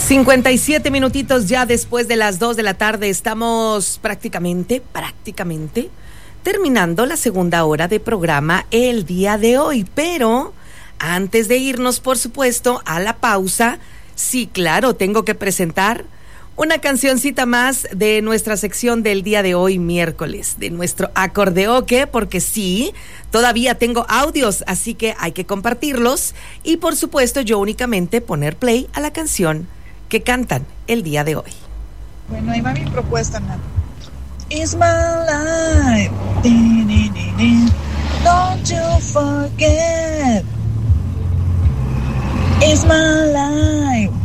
57 minutitos ya después de las 2 de la tarde. Estamos prácticamente terminando la segunda hora de programa el día de hoy. Pero antes de irnos, por supuesto, a la pausa, sí, claro, tengo que presentar una cancioncita más de nuestra sección del día de hoy, miércoles, de nuestro acordeoque, porque sí, todavía tengo audios, así que hay que compartirlos. Y por supuesto, yo únicamente poner play a la canción que cantan el día de hoy. Bueno, ahí va mi propuesta, Nat. It's my life. Don't you forget. It's my life.